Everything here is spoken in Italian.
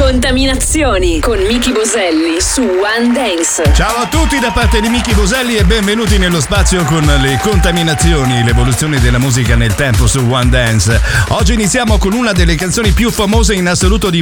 Contaminazioni con Miki Boselli su One Dance. Ciao a tutti da parte di Miki Boselli e benvenuti nello spazio con le contaminazioni, l'evoluzione della musica nel tempo su One Dance. Oggi iniziamo con una delle canzoni più famose in assoluto di